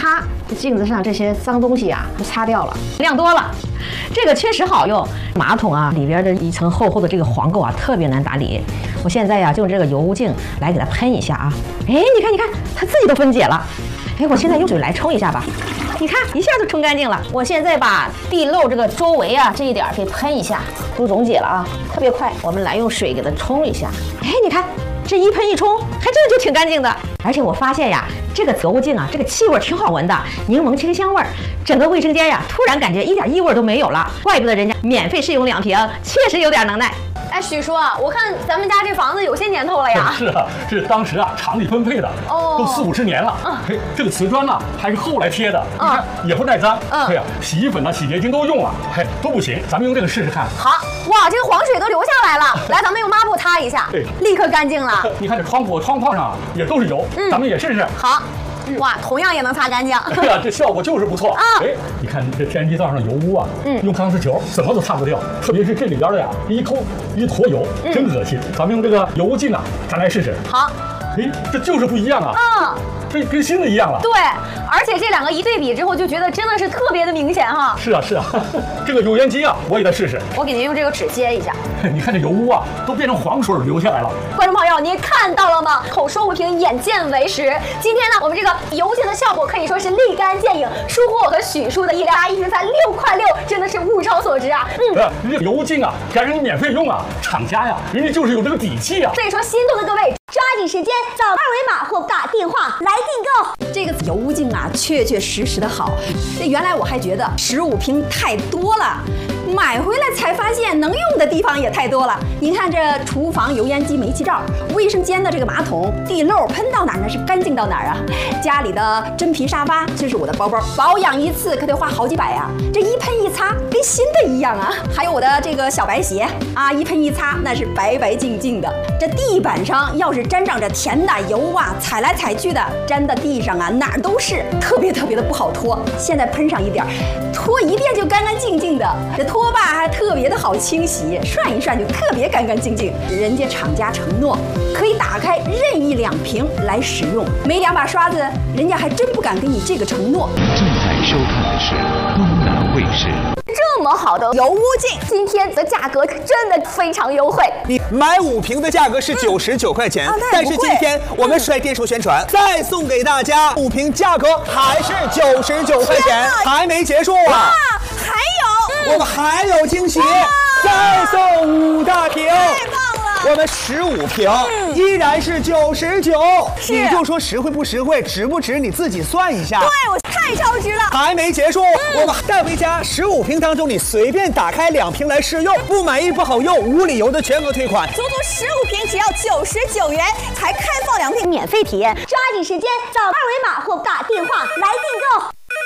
擦，镜子上这些脏东西啊都擦掉了，亮多了。这个确实好用。马桶啊里边的一层厚厚的这个黄垢啊特别难打理。我现在呀就用这个油污净来给它喷一下啊，哎，你看，它自己都分解了。哎，我现在用水来冲一下吧。你看，一下就冲干净了。我现在把地漏这个周围啊这一点给喷一下，都溶解了啊，特别快。我们来用水给它冲一下。哎，你看这一喷一冲，还真的就挺干净的。而且我发现呀，这个油污净啊，这个气味挺好闻的，柠檬清香味儿。整个卫生间呀，突然感觉一点异味都没有了。怪不得人家免费试用2瓶，确实有点能耐。 哎，许叔啊，我看咱们家这房子有些年头了呀。 是啊，是当时啊厂里分配的，都40、50年了。嘿，这个瓷砖呢还是后来贴的，你看也不耐脏。对呀，洗衣粉呢、洗洁精都用了，嘿，都不行。咱们用这个试试看。 好，哇，这个黄水都流下来了。来，咱们用抹布擦一下，立刻干净了。 你看这窗框上啊也都是油，咱们也试试。 好。哇，同样也能擦干净。 对呀，这效果就是不错啊！哎，你看这天然气灶上的油污啊，用钢丝球怎么都擦不掉，特别是这里边的呀，一坨油，真恶心。咱们用这个油污净啊，咱来试试。 好。 哎，这就是不一样啊！这跟新的一样了。 对，而且这2个一对比之后，就觉得真的是特别的明显哈。 是啊，这个油烟机啊，我也得试试。 我给您用这个纸接一下。 你看这油污啊，都变成黄水流下来了。 观众朋友，您看到了吗？口说无凭，眼见为实。今天呢，我们这个油净的效果可以说是立竿见影，出乎我和许叔的意料，1瓶才6块6，真的是物超所值啊！ 这油净啊，还让你免费用啊，厂家呀，人家就是有这个底气啊。 所以说，心动的各位，抓紧时间扫2维码或打电话来订购。 这个油污净啊，确实的好。这原来我还觉得15瓶太多了，买回来才发现能用的地方也太多了。你看这厨房油烟机煤气罩，卫生间的这个马桶地漏喷到哪儿呢是干净到哪儿啊。家里的真皮沙发，这是我的包包，保养一次可得花好几百啊。这一喷一擦跟新的一样啊。还有我的这个小白鞋啊，一喷一擦那是白白净净的。这地板上要是沾上这甜的油啊，踩来踩去的，粘在地上啊哪儿都是，特别的不好拖。现在喷上一点，拖一遍就干干净净的。这拖把还特别的好清洗，涮一涮就特别干干净净。人家厂家承诺可以打开任意2瓶来使用，没2把刷子，人家还真不敢给你这个承诺。 正在收看的是东南卫视。 这么好的油污净，今天的价格真的非常优惠。 你买5瓶的价格是99块钱，但是今天我们甩电手宣传，再送给大家5瓶，价格还是99块钱，还没结束啊！ 还有， 我们还有惊喜，再送5大瓶。 太棒了！ 我们15瓶依然是99，你就说实惠不实惠，值不值你自己算一下。 对，我太超值了。 还没结束，我们带回家15瓶当中，你随便打开2瓶来试用，不满意不好用，无理由的全额退款。 足足15瓶只要99元，才开放2瓶免费体验。 抓紧时间扫2维码或打电话来订购。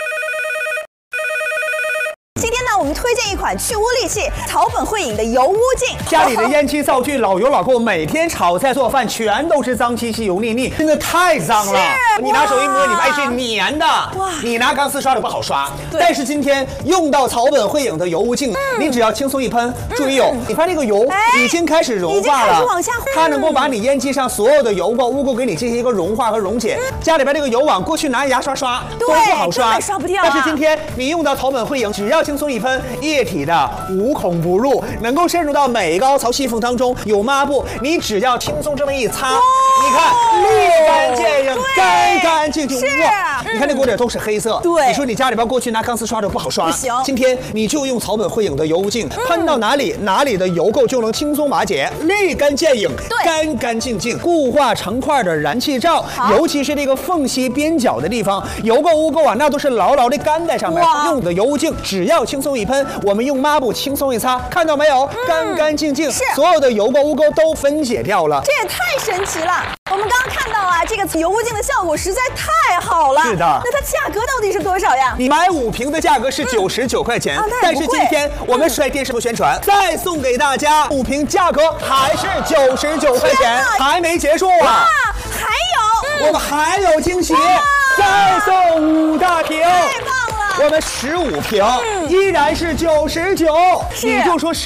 今天呢，我们推荐一款去污利器草本汇隐的油污净。 家里的烟气灶具老油老垢，每天炒菜做饭全都是脏兮兮油腻腻，真的太脏了。你拿手一摸，你发现是粘的。哇！你拿钢丝刷的不好刷。但是今天用到草本汇隐的油污净，你只要轻松一喷，注意哦，你发现这个油已经开始融化了，它能够把你烟机上所有的油垢污垢给你进行一个融化和溶解。家里边这个油网过去拿牙刷刷都不好刷， 刷不掉。 但是今天你用到草本汇隐，只要轻松一喷，液体的无孔不入，能够渗入到每一个凹槽细缝当中。有抹布，你只要轻松这么一擦，你看立竿见影，干干净净。哇，你看这锅底都是黑色。对，你说你家里边过去拿钢丝刷的不好刷， 不行。 今天你就用草本汇隐的油污净，喷到哪里的油垢就能轻松瓦解，立竿见影，干干净净。固化成块的燃气罩，尤其是这个缝隙边角的地方，油垢污垢啊，那都是牢牢的干在上面。用的油污净只要轻松一喷，我们用抹布轻松一擦，看到没有？干干净净，所有的油垢污垢都分解掉了。 这也太神奇了！我们刚刚看到啊，这个油污净的效果实在太好了。是的，那它价格到底是多少呀？ 你买5瓶的价格是99块钱，但是今天我们甩电视宣传，再送给大家5瓶，价格还是99块钱，还没结束啊！ 还有， 我们还有惊喜，再送5大瓶。 太棒了！ 我们15瓶依然是99，你就说